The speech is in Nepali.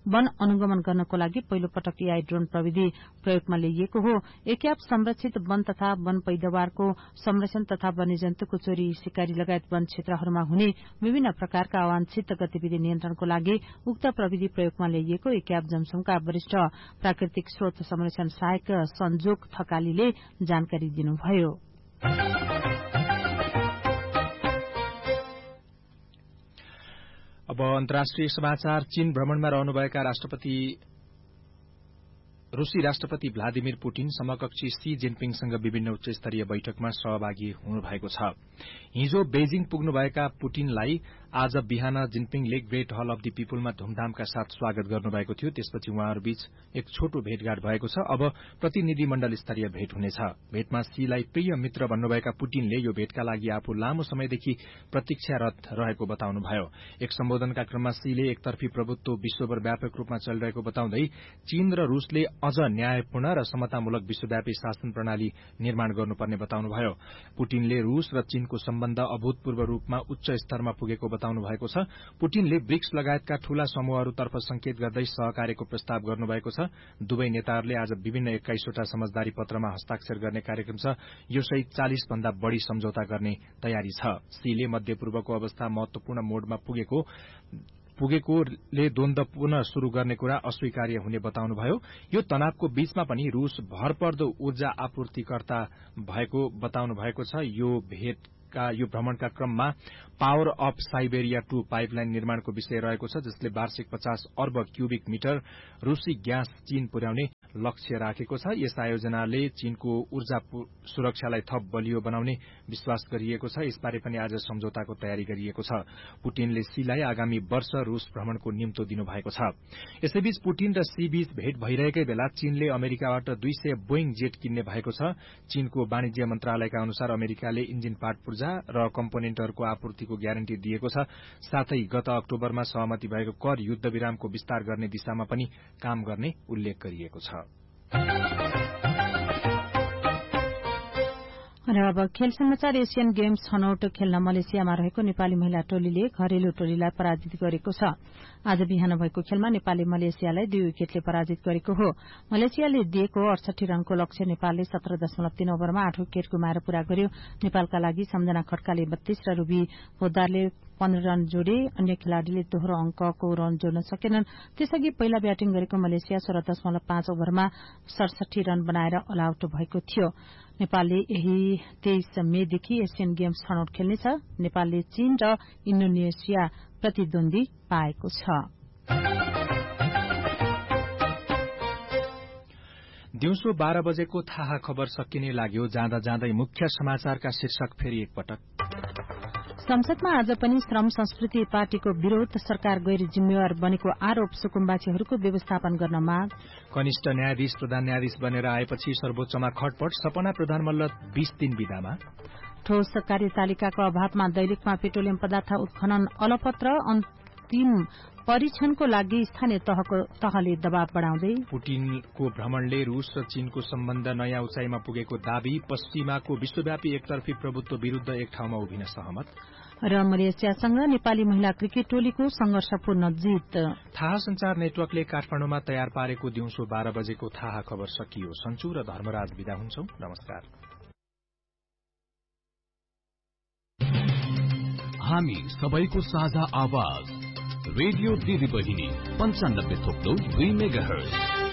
वन अनुगमन गर्नको लागि पहिलो पटक एआई ड्रोन प्रविधि प्रयोगमा ल्याइएको हो। एक्याप संरक्षित वन तथा वन पैदावारको संरक्षण तथा वन्यजन्तुको चोरी शिकारी लगायत वन क्षेत्रहरूमा हुने विभिन्न प्रकारका अवांछित गतिविधि नियन्त्रणको लागि उक्त प्रविधि प्रयोगमा ल्याइएको एक्याप जमसमका वरिष्ठ प्राकृतिक स्रोत संरक्षण सहायक संजोग थकालीले जानकारी दिनुभयो। अब अन्तर्राष्ट्रिय समाचार। चीन भ्रमणमा रहनुभएका रूसी राष्ट्रपति भ्लादिमिर पुटिन समकक्षी सी जिनपिङसँग विभिन्न उच्च स्तरीय बैठकमा सहभागी हुनुभएको छ। हिजो बेजिङ पुग्नुभएका पुटिनलाई आज बिहान जिनपिङले ग्रेट हल अफ दि पीपुलमा धूमधामका साथ स्वागत गर्नुभएको थियो। त्यसपछि उहाँहरूबीच एक छोटो भेटघाट भएको छ। अब प्रतिनिधि मण्डल स्तरीय भेट हुनेछ। भेटमा सीलाई प्रिय मित्र भन्नुभएका पुटिनले यो भेटका लागि आफू लामो समयदेखि प्रतीक्षारत रहेको बताउनुभयो। एक सम्बोधनका क्रममा सीले एकतर्फी प्रभुत्व विश्वभर व्यापक रूपमा चलिरहेको बताउँदै चीन र रूसले अझ न्यायपूर्ण र समतामूलक विश्वव्यापी शासन प्रणाली निर्माण गर्नुपर्ने बताउनुभयो। पुटिनले रूस र चीनको सम्बन्ध अभूतपूर्व रूपमा उच्च स्तरमा पुगेको बताउनु भएको छ। पुटिनले ब्रिक्स लगायतका ठूला समूहहरूतर्फ संकेत गर्दै सहकार्यको प्रस्ताव गर्नुभएको छ। दुवै नेताहरूले आज विभिन्न 21वटा समझदारी पत्रमा हस्ताक्षर गर्ने कार्यक्रम छ। यो सहित 40 भन्दा बढ़ी सम्झौता गर्ने तयारी छ। सीले मध्यपूर्वको अवस्था महत्वपूर्ण मोडमा पुगेकोले द्वन्द पुनः शुरू गर्ने कुरा अस्वीकार्य हुने बताउनुभयो। यो तनावको बीचमा पनि रूस भरपर्दो ऊर्जा आपूर्तिकर्ता भएको बताउनु भएको छ। यो भ्रमणका क्रममा पावर अफ साइबेरिया 2 पाइपलाइन निर्माणको विषय रहेको छ, जसले वार्षिक 50 अर्ब क्यूबिक मिटर रूसी ग्यास चीन पुर्याउने लक्ष्य राखेको छ। यस आयोजनाले चीनको ऊर्जा सुरक्षालाई थप बलियो बनाउने विश्वास गरिएको छ। यसबारे पनि आज सम्झौताको तयारी गरिएको छ। पुटिनले सीलाई आगामी वर्ष रूस भ्रमणको निम्तो दिनुभएको छ। यसैबीच पुटिन र सी बीच भेट भइरहेकै बेला चीनले अमेरिकाबाट 200 बोइङ जेट किन्ने भएको छ। चीनको वाणिज्य मन्त्रालयका अनुसार अमेरिकाले इन्जिन पार्ट पूर्जा र कम्पोनेन्टहरूको आपूर्तिको ग्यारेन्टी दिएको छ। साथै गत अक्टोबरमा सहमति भएको कर युद्ध विरामको विस्तार गर्ने दिशामा पनि काम गर्ने उल्लेख गरिएको छ। र अब खेल समाचार। एशियन गेम्स छनौट खेल्न मलेसियामा रहेको नेपाली महिला टोलीले घरेलु टोलीलाई पराजित गरेको छ। आज बिहान भएको खेलमा नेपालले मलेसियालाई 2 विकेटले पराजित गरेको हो। मलेसियाले दिएको 68 रनको लक्ष्य नेपालले 17.3 ओभरमा 8 विकेट गुमाएर पूरा गर्यो। नेपालका लागि सम्झना खड्काले 32 र रूबी पोद्दारले 15 रन जोडे। अन्य खेलाड़ीले दोहोरो अंकको रन जोड्न सकेनन्। त्यसअघि पहिला ब्याटिङ गरेको मलेसिया 16.5 ओभरमा 67 रन बनाएर अल आउट भएको थियो। नेपालले यही 23 मेदेखि एशियन गेम्स छनौट खेल्नेछ। नेपालले चीन र इन्डोनेसिया प्रतिद्वन्दी पाएको छ। दिउँसो 12 बजेको थाहा खबर सकिने लाग्यो। जाँदा जाँदै मुख्य समाचारका शीर्षक फेरि एकपटक। संसदमा आज पनि श्रम संस्कृति पार्टीको विरोध। सरकार गैर जिम्मेवार बनेको आरोप। सुकुम्बासीहरूको व्यवस्थापन गर्न माग। कनिष्ठ न्यायाधीश प्रधान न्यायाधीश बनेर आएपछि सर्वोच्चमा खटपट। सपना प्रधान मल्ल 20 दिन विदामा। ठोस कार्यतालिकाको अभावमा दैलेखमा पेट्रोलियम पदार्थ उत्खनन अलपत्र। अन्तिम परीक्षणको लागि स्थानीय तहले दबाव बढ़ाउँदै। पुटिनको भ्रमणले रूस र चीनको सम्बन्ध नयाँ उचाइमा पुगेको दावी। पश्चिमाको विश्वव्यापी एकतर्फी प्रभुत्व विरूद्ध एक ठाउँमा उभिन सहमत। र मलेसियासँग नेपाली महिला क्रिकेट टोलीको संघर्षपूर्ण जित। थाहा संचार नेटवर्कले काठमाडौँमा तयार पारेको दिउँसो 12 बजेको थाहा खबर सकियो। सन्चु र धर्मराज विदा हुन्छौं। नमस्कार। हामी सबैको साझा आवाज रेडियो दिदी बहिनी 95.2 मेगाहर्ज।